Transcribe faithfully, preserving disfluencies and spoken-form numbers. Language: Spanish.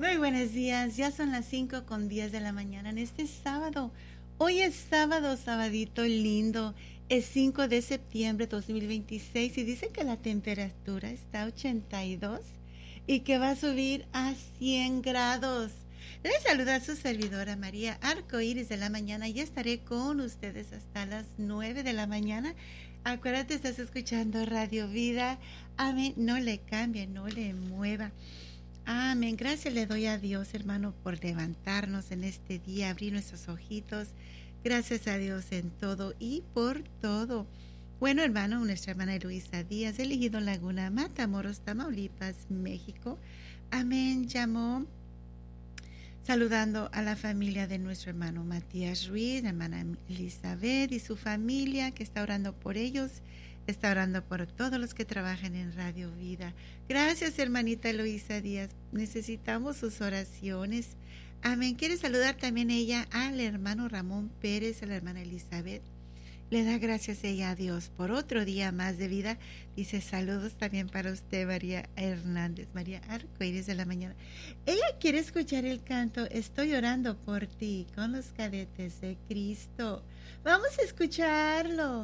Muy buenos días, ya son las cinco con diez de la mañana en este sábado. Hoy es sábado, sabadito lindo. Es cinco de septiembre de dos mil veintiséis y dice que la temperatura está a ochenta y dos y que va a subir a cien grados. Les saluda a su servidora María Arcoíris de la mañana y estaré con ustedes hasta las nueve de la mañana. Acuérdate, estás escuchando Radio Vida. Amén, no le cambie, no le mueva. Amén. Gracias le doy a Dios, hermano, por levantarnos en este día, abrir nuestros ojitos. Gracias a Dios en todo y por todo. Bueno, hermano, nuestra hermana Luisa Díaz, elegido Laguna, Matamoros, Tamaulipas, México. Amén. Llamó saludando a la familia de nuestro hermano Matías Ruiz, la hermana Elizabeth y su familia, que está orando por ellos. Está orando por todos los que trabajan en Radio Vida. Gracias, hermanita Luisa Díaz. Necesitamos sus oraciones. Amén. Quiere saludar también ella al hermano Ramón Pérez, a la hermana Elizabeth. Le da gracias ella a Dios por otro día más de vida. Dice saludos también para usted, María Hernández, María Arcoíris de la mañana. Ella quiere escuchar el canto Estoy orando por ti con los cadetes de Cristo. Vamos a escucharlo.